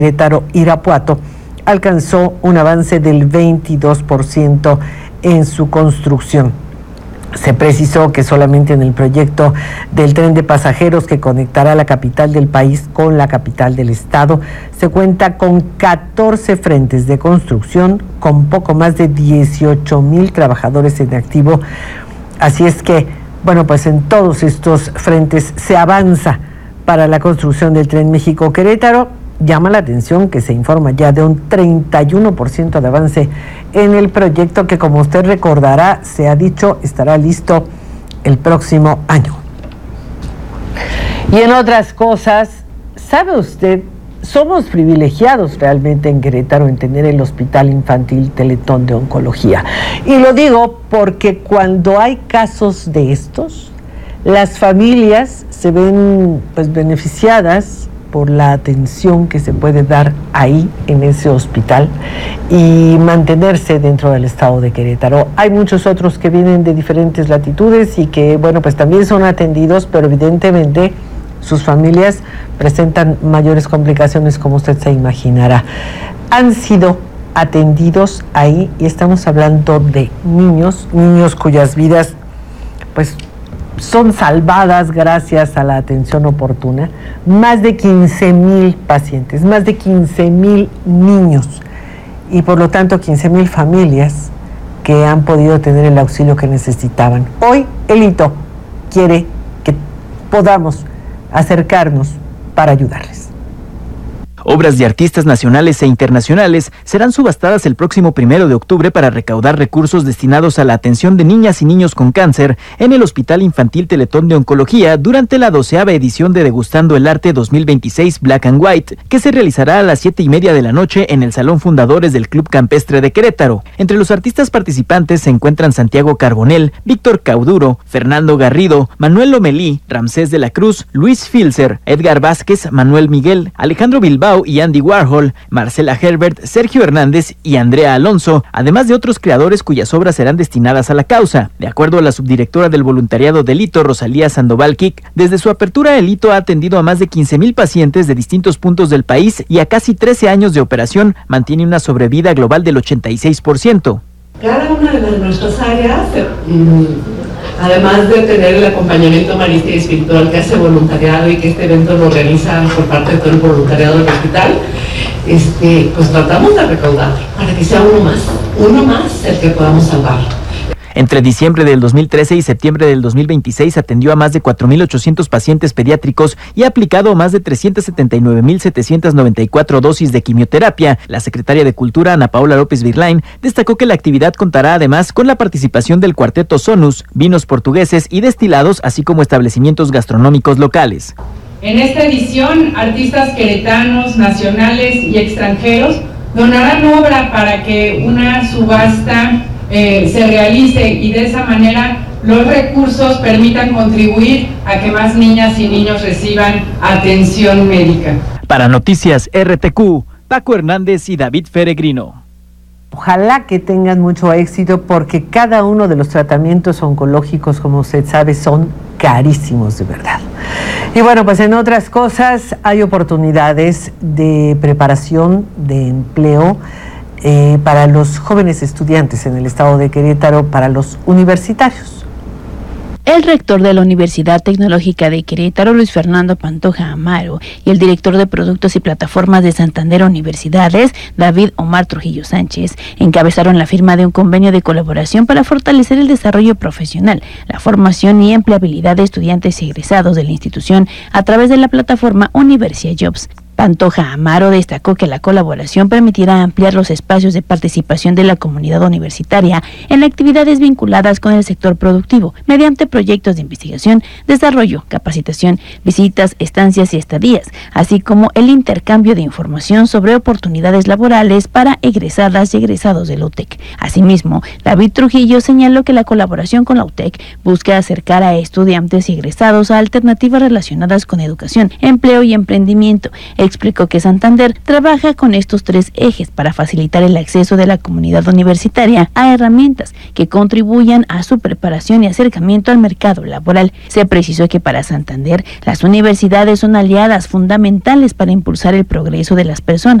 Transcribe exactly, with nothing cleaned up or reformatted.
Querétaro Irapuato alcanzó un avance del veintidós por ciento en su construcción. Se precisó que solamente en el proyecto del tren de pasajeros que conectará la capital del país con la capital del estado, se cuenta con catorce frentes de construcción con poco más de dieciocho mil trabajadores en activo. Así es que, bueno, pues en todos estos frentes se avanza para la construcción del tren México-Querétaro. Llama la atención que se informa ya de un treinta y uno por ciento de avance en el proyecto que, como usted recordará, se ha dicho estará listo el próximo año. Y en otras cosas, ¿sabe usted? Somos privilegiados realmente en Querétaro en tener el Hospital Infantil Teletón de Oncología. Y lo digo porque cuando hay casos de estos, las familias se ven pues beneficiadas por la atención que se puede dar ahí en ese hospital y mantenerse dentro del estado de Querétaro. Hay muchos otros que vienen de diferentes latitudes y que, bueno, pues también son atendidos, pero evidentemente sus familias presentan mayores complicaciones, como usted se imaginará. Han sido atendidos ahí y estamos hablando de niños, niños cuyas vidas, pues, son salvadas gracias a la atención oportuna. Más de quince mil pacientes, más de quince mil niños y por lo tanto quince mil familias que han podido tener el auxilio que necesitaban. Hoy el hito quiere que podamos acercarnos para ayudarles. Obras de artistas nacionales e internacionales serán subastadas el próximo primero de octubre para recaudar recursos destinados a la atención de niñas y niños con cáncer en el Hospital Infantil Teletón de Oncología durante la doceava edición de Degustando el Arte dos mil veintiséis Black and White, que se realizará a las siete y media de la noche en el Salón Fundadores del Club Campestre de Querétaro. Entre los artistas participantes se encuentran Santiago Carbonell, Víctor Cauduro, Fernando Garrido, Manuel Lomelí, Ramsés de la Cruz, Luis Filzer, Edgar Vázquez, Manuel Miguel, Alejandro Bilbao y Andy Warhol, Marcela Herbert, Sergio Hernández y Andrea Alonso, además de otros creadores cuyas obras serán destinadas a la causa. De acuerdo a la subdirectora del voluntariado del Hito, Rosalía Sandoval Kik, desde su apertura el Hito ha atendido a más de quince mil pacientes de distintos puntos del país y a casi trece años de operación mantiene una sobrevida global del ochenta y seis por ciento. Cada una de nuestras áreas, además de tener el acompañamiento marista y espiritual que hace voluntariado y que este evento lo realiza por parte de todo el voluntariado del hospital, este, pues tratamos de recaudar para que sea uno más, uno más el que podamos salvar. Entre diciembre del dos mil trece y septiembre del dos mil veintiséis atendió a más de cuatro mil ochocientos pacientes pediátricos y ha aplicado más de trescientas setenta y nueve mil setecientas noventa y cuatro dosis de quimioterapia. La secretaria de Cultura, Ana Paula López Virlain, destacó que la actividad contará además con la participación del Cuarteto Sonus, vinos portugueses y destilados, así como establecimientos gastronómicos locales. En esta edición, artistas queretanos, nacionales y extranjeros donarán obra para que una subasta Eh, se realice y de esa manera los recursos permitan contribuir a que más niñas y niños reciban atención médica. Para Noticias R T Q, Paco Hernández y David Feregrino. Ojalá que tengan mucho éxito porque cada uno de los tratamientos oncológicos, como usted sabe, son carísimos de verdad. Y bueno, pues en otras cosas hay oportunidades de preparación, de empleo, Eh, para los jóvenes estudiantes en el estado de Querétaro, para los universitarios. El rector de la Universidad Tecnológica de Querétaro, Luis Fernando Pantoja Amaro, y el director de Productos y Plataformas de Santander Universidades, David Omar Trujillo Sánchez, encabezaron la firma de un convenio de colaboración para fortalecer el desarrollo profesional, la formación y empleabilidad de estudiantes y egresados de la institución a través de la plataforma Universia Jobs. Pantoja Amaro destacó que la colaboración permitirá ampliar los espacios de participación de la comunidad universitaria en actividades vinculadas con el sector productivo, mediante proyectos de investigación, desarrollo, capacitación, visitas, estancias y estadías, así como el intercambio de información sobre oportunidades laborales para egresadas y egresados de la U T E C. Asimismo, David Trujillo señaló que la colaboración con la U T E C busca acercar a estudiantes y egresados a alternativas relacionadas con educación, empleo y emprendimiento. El explicó que Santander trabaja con estos tres ejes para facilitar el acceso de la comunidad universitaria a herramientas que contribuyan a su preparación y acercamiento al mercado laboral. Se precisó que para Santander las universidades son aliadas fundamentales para impulsar el progreso de las personas